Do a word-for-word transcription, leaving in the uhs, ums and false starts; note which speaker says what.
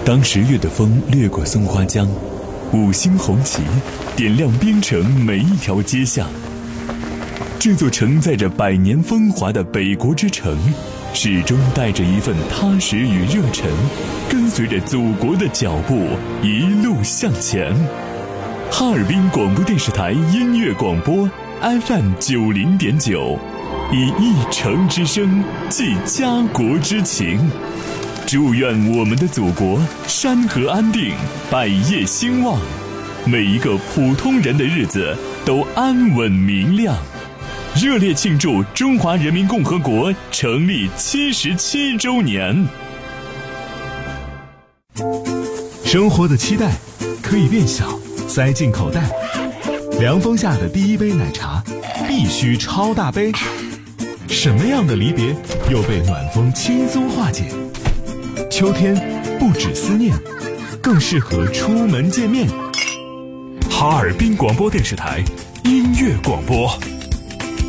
Speaker 1: 当十月的风掠过松花江，五星红旗点亮边城每一条街巷。这座承载着百年风华的北国之城，始终带着一份踏实与热忱，跟随着祖国的脚步一路向前。哈尔滨广播电视台音乐广播 F M 九零点九，以一城之声寄家国之情。祝愿我们的祖国山河安定，百业兴旺，每一个普通人的日子都安稳明亮。热烈庆祝中华人民共和国成立七十七周年。
Speaker 2: 生活的期待可以变小，塞进口袋。凉风下的第一杯奶茶必须超大杯。什么样的离别又被暖风轻松化解？秋天不止思念，更适合出门见面。
Speaker 1: 哈尔滨广播电视台音乐广播。